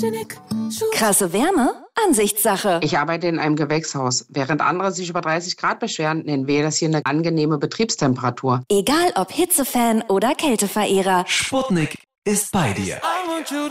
Krasse Wärme? Ansichtssache. Ich arbeite in einem Gewächshaus. Während andere sich über 30 Grad beschweren, nennen wir das hier eine angenehme Betriebstemperatur. Egal ob Hitzefan oder Kälteverehrer. Sputnik ist bei dir.